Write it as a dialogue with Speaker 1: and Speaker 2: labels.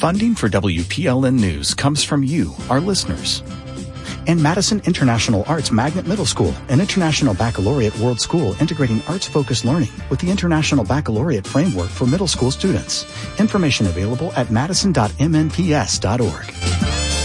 Speaker 1: Funding for WPLN News comes from you, our listeners. And Madison International Arts Magnet Middle School, an international baccalaureate world school integrating arts-focused learning with the International Baccalaureate Framework for middle school students. Information available at madison.mnps.org.